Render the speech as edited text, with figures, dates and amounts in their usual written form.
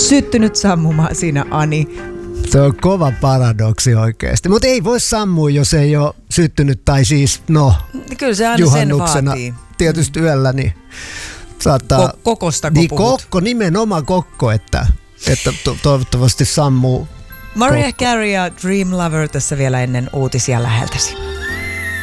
syttynyt sammumaan siinä, Ani. Se on kova paradoksi oikeasti. Mutta ei voi sammua, jos ei ole syttynyt, tai siis kyllä se aina juhannuksena. sen vaatii. Tietysti yöllä, niin saattaa... Kokosta niin puhut. nimenomaan kokko, että toivottavasti sammuu. Mariah Carey ja Dream Lover tässä vielä ennen uutisia läheltäsi.